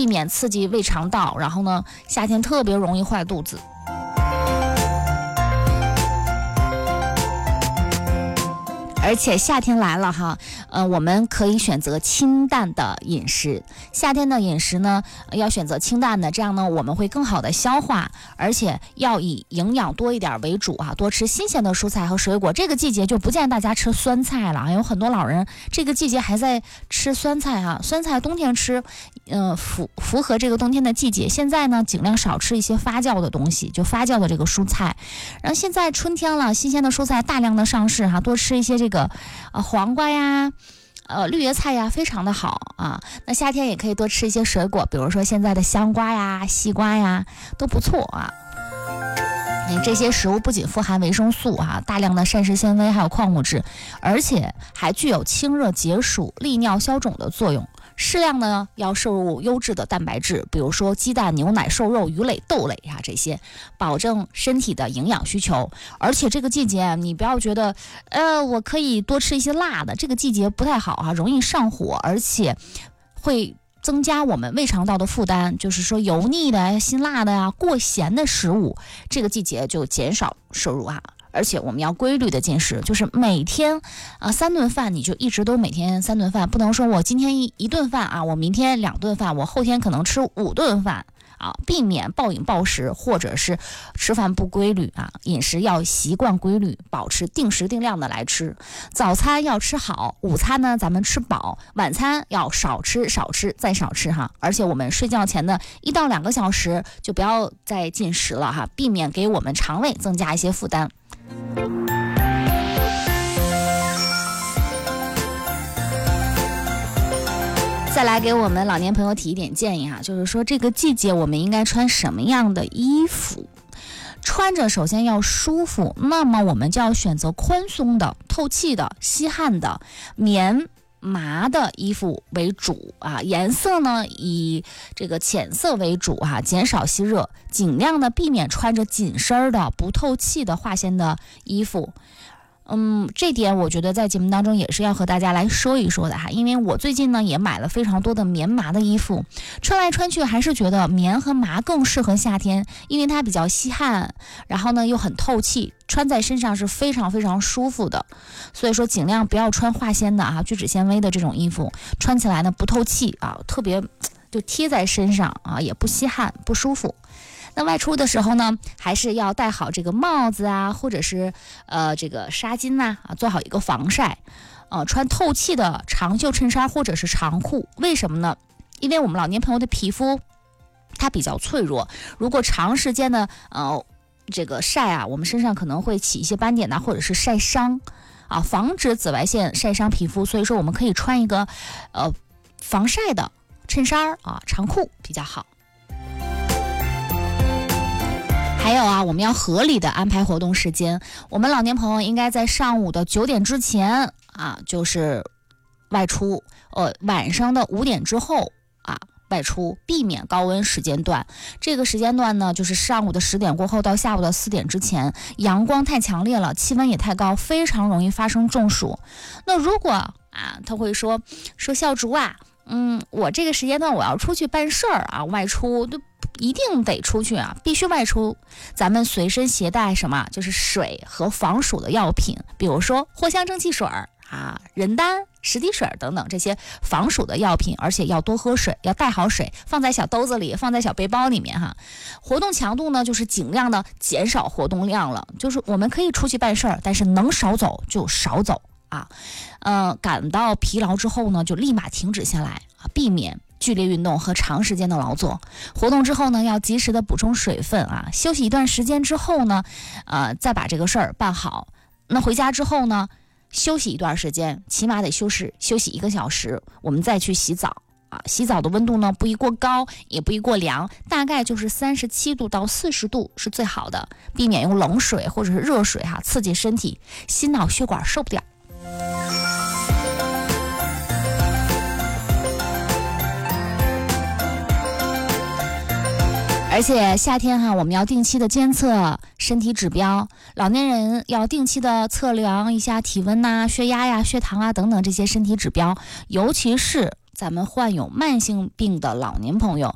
避免刺激胃肠道，然后呢，夏天特别容易坏肚子。而且夏天来了哈，我们可以选择清淡的饮食。夏天的饮食呢，要选择清淡的，这样呢我们会更好的消化，而且要以营养多一点为主啊，多吃新鲜的蔬菜和水果。这个季节就不建议大家吃酸菜了，有很多老人这个季节还在吃酸菜啊，酸菜冬天吃，符合这个冬天的季节。现在呢，尽量少吃一些发酵的东西，就发酵的这个蔬菜。然后现在春天了，新鲜的蔬菜大量的上市哈，多吃一些这个黄瓜呀，绿叶菜呀，非常的好啊。那夏天也可以多吃一些水果，比如说现在的香瓜呀、西瓜呀，都不错啊。这些食物不仅富含维生素啊，大量的膳食纤维还有矿物质，而且还具有清热解暑、利尿消肿的作用。适量呢要摄入优质的蛋白质，比如说鸡蛋、牛奶、瘦肉、鱼类、豆类啊，这些保证身体的营养需求。而且这个季节你不要觉得我可以多吃一些辣的，这个季节不太好啊，容易上火，而且会增加我们胃肠道的负担，就是说油腻的、辛辣的呀、过咸的食物，这个季节就减少摄入啊。而且我们要规律的进食，就是每天3顿饭，你就一直都每天3顿饭，不能说我今天一顿饭啊，我明天2顿饭，我后天可能吃5顿饭啊，避免暴饮暴食或者是吃饭不规律啊。饮食要习惯规律，保持定时定量的来吃。早餐要吃好，午餐呢咱们吃饱，晚餐要少吃再少吃哈。而且我们睡觉前的1到2个小时就不要再进食了哈，避免给我们肠胃增加一些负担。再来给我们老年朋友提一点建议哈，就是说这个季节我们应该穿什么样的衣服？穿着首先要舒服，那么我们就要选择宽松的、透气的、吸汗的棉麻的衣服为主啊，颜色呢以这个浅色为主啊，减少吸热，尽量的避免穿着紧身的、不透气的化纤的衣服。这点我觉得在节目当中也是要和大家来说一说的哈，因为我最近呢也买了非常多的棉麻的衣服，穿来穿去还是觉得棉和麻更适合夏天，因为它比较吸汗，然后呢又很透气，穿在身上是非常非常舒服的。所以说尽量不要穿化纤的啊，聚酯纤维的这种衣服，穿起来呢不透气啊，特别就贴在身上啊，也不吸汗，不舒服。那外出的时候呢，还是要戴好这个帽子啊，或者是这个纱巾呐做好一个防晒。穿透气的长袖衬衫或者是长裤，为什么呢？因为我们老年朋友的皮肤它比较脆弱，如果长时间的这个晒啊，我们身上可能会起一些斑点呐，或者是晒伤啊，防止紫外线晒伤皮肤。所以说我们可以穿一个防晒的衬衫啊，长裤比较好。还有啊，我们要合理的安排活动时间。我们老年朋友应该在上午的9点之前啊，就是外出；晚上的5点之后啊外出，避免高温时间段。这个时间段呢，就是上午的10点过后到下午的4点之前，阳光太强烈了，气温也太高，非常容易发生中暑。那如果他会说小竹啊，我这个时间段我要出去办事儿啊，外出都一定得出去啊，必须外出。咱们随身携带什么？就是水和防暑的药品，比如说藿香正气水啊、人丹、石滴水等等这些防暑的药品，而且要多喝水，要带好水，放在小兜子里，放在小背包里面哈。活动强度呢，就是尽量的减少活动量了，就是我们可以出去办事儿，但是能少走就少走啊。感到疲劳之后呢，就立马停止下来啊，避免剧烈运动和长时间的劳作。活动之后呢，要及时的补充水分啊。休息一段时间之后呢，再把这个事儿办好。那回家之后呢，休息一段时间，起码得休息1个小时，我们再去洗澡啊。洗澡的温度呢，不宜过高，也不宜过凉，大概就是37度到40度是最好的，避免用冷水或者是热水刺激身体，心脑血管受不了。而且夏天我们要定期的监测身体指标，老年人要定期的测量一下体温呐、血压呀、血糖啊等等这些身体指标，尤其是咱们患有慢性病的老年朋友，